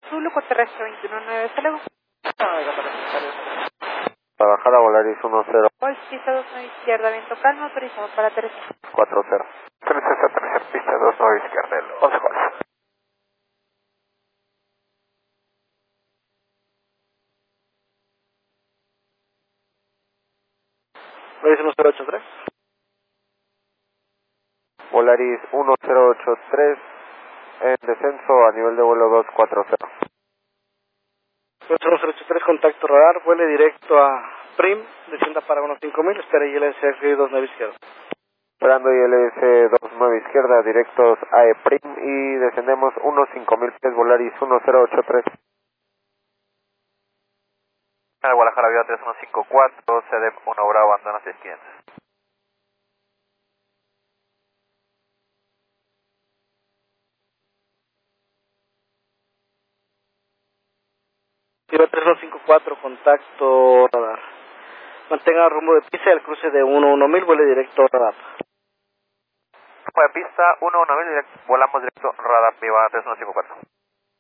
Zulu con terrestre 219, hasta luego. Guadalajara, Volaris 10. Golf, pista 29 izquierda, viento calmo, autorizado para aterrizar. 40. 3 pista 29 izquierda, el 11 Golf. Volaris 1083. Volaris 1083 en descenso a nivel de vuelo 240. 1083, contacto radar, vuele directo a Prim, descienda para 5000, espera ILS 29 izquierda. Esperando ILS 29 izquierda, directos a EPRIM y descendemos 5000 pies, Volaris 1083. Guadalajara, Avión 3154, CDEP 1 Bravo, abandona 6500. Viva 3154, contacto radar. Mantenga rumbo de pista y el cruce de 11000, vuele directo a radar. Rumbo de pista 11000, volamos directo radar, Viva 3154.